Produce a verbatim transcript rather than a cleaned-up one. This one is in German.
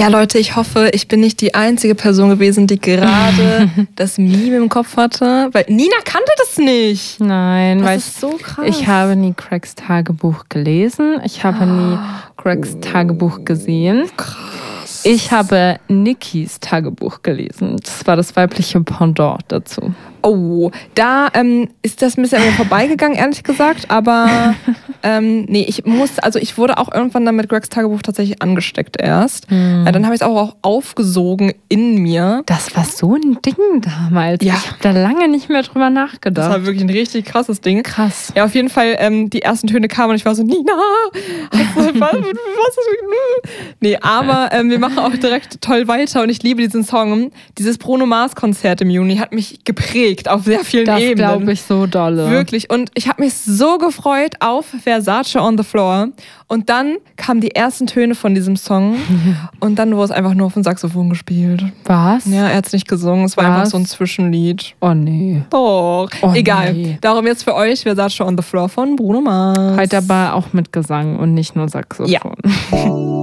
Ja, Leute, ich hoffe, ich bin nicht die einzige Person gewesen, die gerade das Meme im Kopf hatte. Weil Nina kannte das nicht. Nein, das weil ist so krass. Ich habe nie Craigs Tagebuch gelesen. Ich habe nie Craigs Tagebuch gesehen. Krass. Ich habe Nickys Tagebuch gelesen. Das war das weibliche Pendant dazu. Oh, da ähm, ist das ein bisschen an mir vorbeigegangen, ehrlich gesagt. Aber ähm, nee, ich musste, also ich wurde auch irgendwann dann mit Gregs Tagebuch tatsächlich angesteckt erst. Hm. Ja, dann habe ich es auch, auch aufgesogen in mir. Das war so ein Ding damals. Ja. Ich habe da lange nicht mehr drüber nachgedacht. Das war wirklich ein richtig krasses Ding. Krass. Ja, auf jeden Fall, ähm, die ersten Töne kamen und ich war so, Nina, was, was, was Nee, aber ähm, wir machen auch direkt toll weiter und ich liebe diesen Song. Dieses Bruno Mars Konzert im Juni hat mich geprägt auf sehr vielen das Ebenen. Das glaube ich so dolle. Wirklich. Und ich habe mich so gefreut auf Versace on the Floor. Und dann kamen die ersten Töne von diesem Song und dann wurde es einfach nur auf dem Saxophon gespielt. Was? Ja, er hat es nicht gesungen. Es war Was? einfach so ein Zwischenlied. Oh nee. Doch. Oh, Egal. Nee. Darum jetzt für euch Versace on the Floor von Bruno Mars. Heute aber auch mit Gesang und nicht nur Saxophon. Ja.